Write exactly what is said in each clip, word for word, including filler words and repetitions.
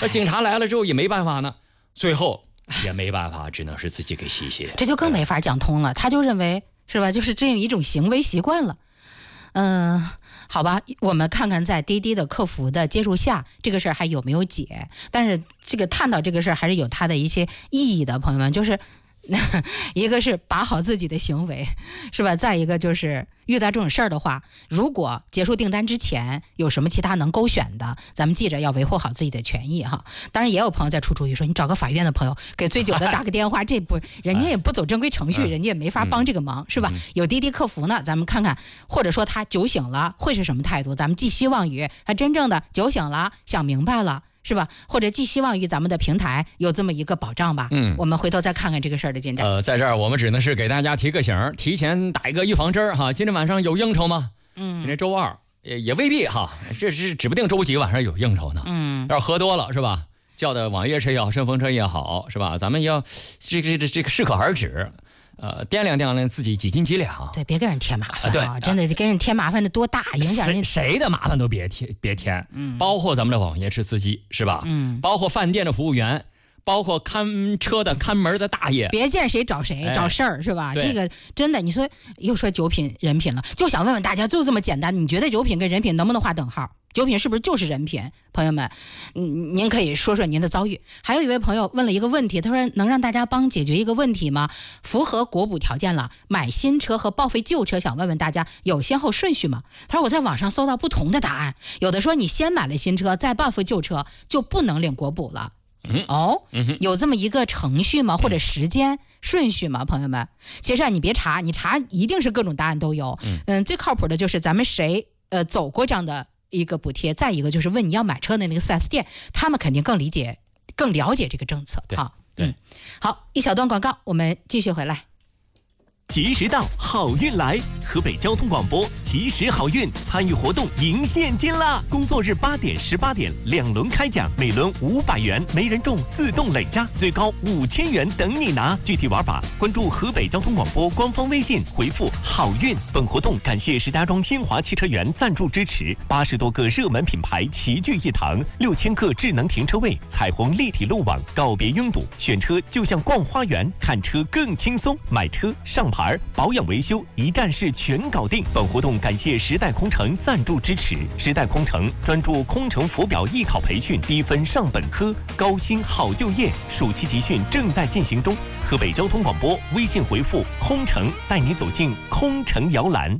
那警察来了之后也没办法呢，最后也没办法，只能是自己给洗洗。 这就更没法讲通了，他就认为是吧，就是这样一种行为习惯了。嗯，好吧，我们看看在滴滴的客服的介入下，这个事儿还有没有解？但是这个探讨这个事儿还是有它的一些意义的，朋友们，就是一个是把好自己的行为，是吧？再一个就是遇到这种事儿的话，如果结束订单之前有什么其他能勾选的，咱们记着要维护好自己的权益哈。当然也有朋友在出主意说，你找个法院的朋友给醉酒的打个电话，这不人家也不走正规程序，人家也没法帮这个忙，是吧？有滴滴客服呢，咱们看看，或者说他酒醒了会是什么态度？咱们寄希望于他真正的酒醒了，想明白了。是吧？或者寄希望于咱们的平台有这么一个保障吧。嗯，我们回头再看看这个事儿的进展。 呃，在这儿我们只能是给大家提个醒，提前打一个预防针哈。今天晚上有应酬吗？嗯，今天周二也也未必哈，这是指不定周几晚上有应酬呢。嗯，要是喝多了是吧？叫的网约车也好，顺风车也好，是吧？咱们要这个这个这个适可而止。呃，掂量掂量自己几斤几两， 对，别给人添麻烦、啊。 对， 真的给人添麻烦的多大，影响人谁的麻烦都别添，别添。嗯，包括咱们的网约车司机是吧？嗯，包括饭店的服务员，包括看车的看门的大爷， 别见谁找谁、哎、找事儿是吧？这个真的，你说又说酒品人品了，就想问问大家，就这么简单，你觉得酒品跟人品能不能划等号？酒品是不是就是人品？朋友们，嗯，您可以说说您的遭遇。还有一位朋友问了一个问题，他说能让大家帮解决一个问题吗？符合国补条件了，买新车和报废旧车，想问问大家有先后顺序吗？他说我在网上搜到不同的答案，有的说你先买了新车再报废旧车就不能领国补了。嗯哦，嗯有这么一个程序吗？或者时间顺序吗？朋友们，其实啊，你别查，你查一定是各种答案都有。嗯，嗯最靠谱的就是咱们谁呃走过这样的一个补贴，再一个就是问你要买车的那个 四 S 店，他们肯定更理解、更了解这个政策。好， 对， 嗯，好，一小段广告，我们继续回来。 及时到，好运来！河北交通广播及时好运参与活动赢现金啦！工作日八点、十八点两轮开奖，每轮五百元，没人中自动累加，最高五千元等你拿。具体玩法，关注河北交通广播官方微信，回复好运。本活动感谢石家庄新华汽车园赞助支持，八十多个热门品牌齐聚一堂，六千个智能停车位，彩虹立体路网，告别拥堵，选车就像逛花园，看车更轻松，买车上牌。保养维修一站式全搞定。本活动感谢时代空乘赞助支持。时代空乘专注空乘浮表艺考培训，低分上本科，高薪好就业。暑期集训正在进行中。河北交通广播微信回复空乘，带你走进空乘摇篮。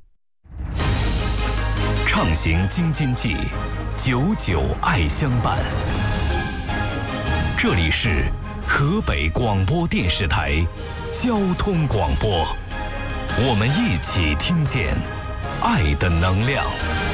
畅行京津冀，久久爱相伴。这里是河北广播电视台交通广播，我们一起听见爱的能量。